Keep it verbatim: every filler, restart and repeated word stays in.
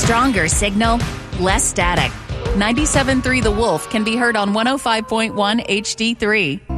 Stronger signal, less static. ninety-seven point three The Wolf can be heard on one oh five point one H D three.